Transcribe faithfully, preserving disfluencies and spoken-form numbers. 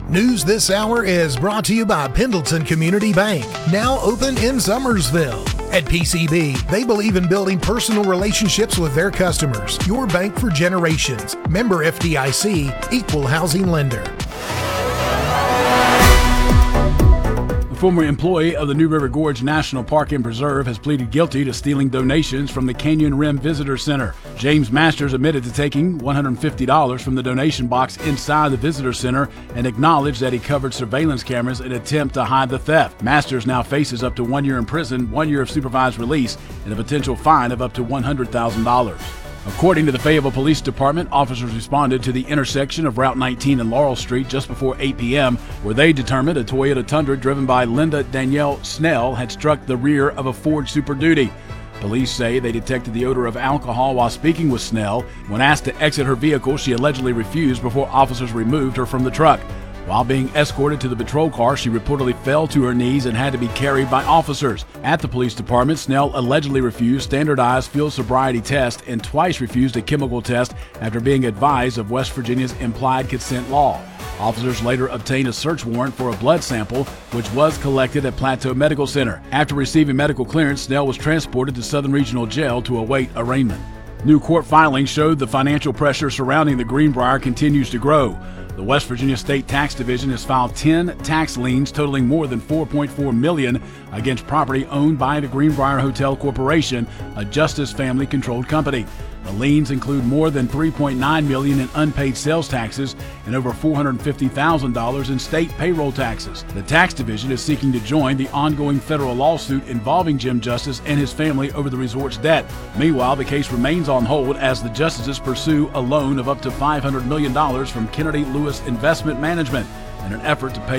News this hour is brought to you by Pendleton Community Bank, now open in Summersville. At P C B, they believe in building personal relationships with their customers. Your bank for generations. Member F D I C, Equal Housing Lender. A former employee of the New River Gorge National Park and Preserve has pleaded guilty to stealing donations from the Canyon Rim Visitor Center. James Masters admitted to taking one hundred fifty dollars from the donation box inside the visitor center and acknowledged that he covered surveillance cameras in an attempt to hide the theft. Masters now faces up to one year in prison, one year of supervised release, and a potential fine of up to one hundred thousand dollars. According to the Fayetteville Police Department, officers responded to the intersection of Route nineteen and Laurel Street just before eight p.m., where they determined a Toyota Tundra driven by Linda Danielle Snell had struck the rear of a Ford Super Duty. Police say they detected the odor of alcohol while speaking with Snell. When asked to exit her vehicle, she allegedly refused before officers removed her from the truck. While being escorted to the patrol car, she reportedly fell to her knees and had to be carried by officers. At the police department, Snell allegedly refused standardized field sobriety tests and twice refused a chemical test after being advised of West Virginia's implied consent law. Officers later obtained a search warrant for a blood sample, which was collected at Plateau Medical Center. After receiving medical clearance, Snell was transported to Southern Regional Jail to await arraignment. New court filings showed the financial pressure surrounding the Greenbrier continues to grow. The West Virginia State Tax Division has filed ten tax liens totaling more than four point four million dollars against property owned by the Greenbrier Hotel Corporation, a Justice family-controlled company. The liens include more than three point nine million dollars in unpaid sales taxes and over four hundred fifty thousand dollars in state payroll taxes. The tax division is seeking to join the ongoing federal lawsuit involving Jim Justice and his family over the resort's debt. Meanwhile, the case remains on hold as the Justices pursue a loan of up to five hundred million dollars from Kennedy Lewis Investment Management in an effort to pay